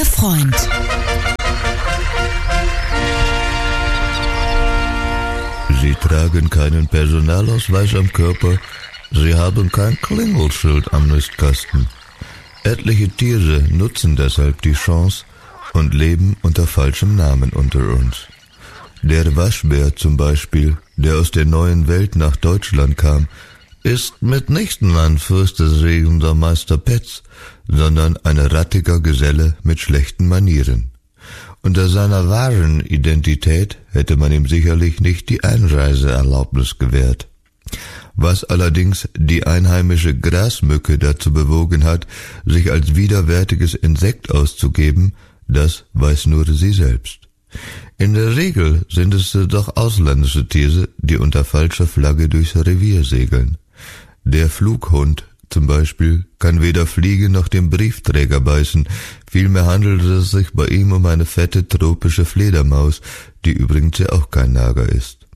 Freund. Sie tragen keinen Personalausweis am Körper, sie haben kein Klingelschild am Nistkasten. Etliche Tiere nutzen deshalb die Chance und leben unter falschem Namen unter uns. Der Waschbär zum Beispiel, der aus der neuen Welt nach Deutschland kam, ist mitnichten ein fürstesregender Meister Petz, sondern ein rattiger Geselle mit schlechten Manieren. Unter seiner wahren Identität hätte man ihm sicherlich nicht die Einreiseerlaubnis gewährt. Was allerdings die einheimische Grasmücke dazu bewogen hat, sich als widerwärtiges Insekt auszugeben, das weiß nur sie selbst. In der Regel sind es doch ausländische Tiere, die unter falscher Flagge durchs Revier segeln. Der Flughund zum Beispiel kann weder fliegen noch den Briefträger beißen, vielmehr handelt es sich bei ihm um eine fette tropische Fledermaus, die übrigens ja auch kein Nager ist.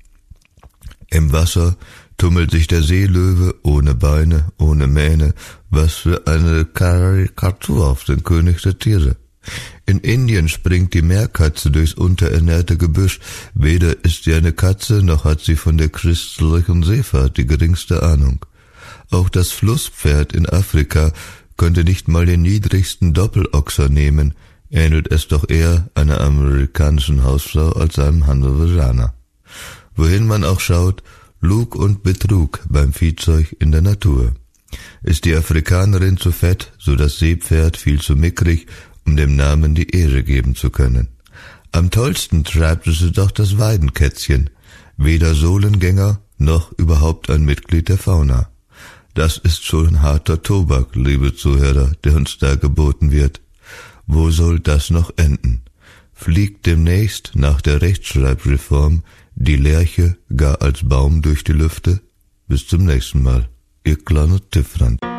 Im Wasser tummelt sich der Seelöwe ohne Beine, ohne Mähne, was für eine Karikatur auf den König der Tiere. In Indien springt die Meerkatze durchs unterernährte Gebüsch, weder ist sie eine Katze, noch hat sie von der christlichen Seefahrt die geringste Ahnung. Auch das Flusspferd in Afrika könnte nicht mal den niedrigsten Doppelochser nehmen, ähnelt es doch eher einer amerikanischen Hausfrau als einem Hannoveraner. Wohin man auch schaut, Lug und Betrug beim Viehzeug in der Natur. Ist die Afrikanerin zu fett, so das Seepferd viel zu mickrig, um dem Namen die Ehre geben zu können. Am tollsten treibt es doch das Weidenkätzchen, weder Sohlengänger noch überhaupt ein Mitglied der Fauna. Das ist schon harter Tobak, liebe Zuhörer, der uns da geboten wird. Wo soll das noch enden? Fliegt demnächst nach der Rechtschreibreform die Lerche gar als Baum durch die Lüfte? Bis zum nächsten Mal, Ihr kleiner Tiffrand.